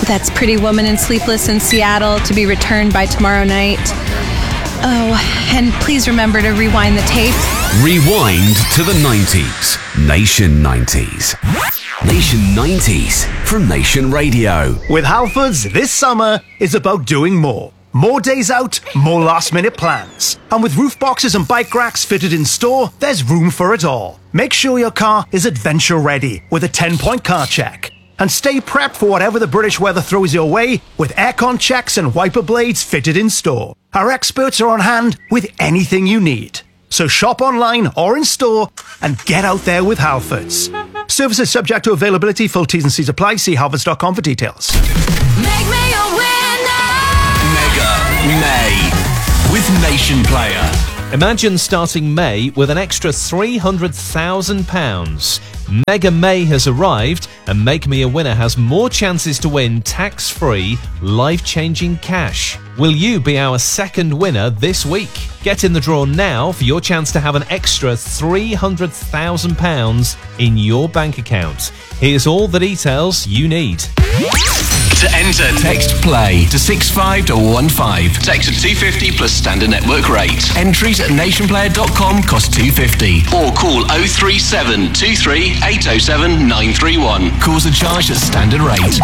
That's Pretty Woman and Sleepless in Seattle, to be returned by tomorrow night. Oh, and please remember to rewind the tape. Rewind to the 90s. Nation 90s. Nation 90s from Nation Radio. With Halfords, this summer is about doing more. More days out, more last-minute plans. And with roof boxes and bike racks fitted in store, there's room for it all. Make sure your car is adventure-ready with a 10-point car check. And stay prepped for whatever the British weather throws your way with aircon checks and wiper blades fitted in store. Our experts are on hand with anything you need. So shop online or in store and get out there with Halfords. Services subject to availability. Full T's and C's apply. See halfords.com for details. Make me a winner. Mega May with Nation Player. Imagine starting May with an extra £300,000. Mega May has arrived, and Make Me a Winner has more chances to win tax-free, life-changing cash. Will you be our second winner this week? Get in the draw now for your chance to have an extra £300,000 in your bank account. Here's all the details you need. To enter, text PLAY to 65115. Text to 250 plus standard network rate. Entries at nationplayer.com cost £2.50. Or call 037 23 807 931. Calls are charged at standard rate.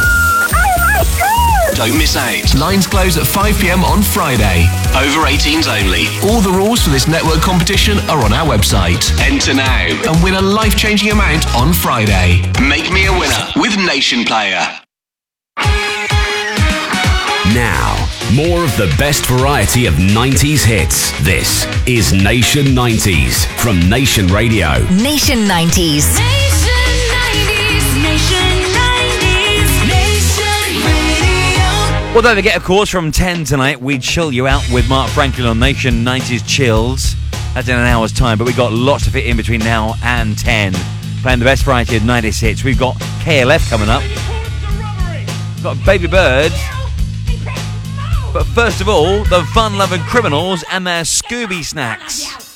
Don't miss out. Lines close at 5 p.m. on Friday. Over 18s only. All the rules for this network competition are on our website. Enter now and win a life-changing amount on Friday. Make me a winner with Nation Player. Now, more of the best variety of 90s hits. This is Nation 90s from Nation Radio. Nation 90s. Nation 90s. Nation 90s. Nation Radio. Well, don't forget, of course, from 10 tonight, we chill you out with Mark Franklin on Nation 90s Chills. That's in an hour's time, but we've got lots to fit in between now and 10. Playing the best variety of 90s hits. We've got KLF coming up. We've got Baby Bird. But first of all, the fun-loving Criminals and their Scooby Snacks.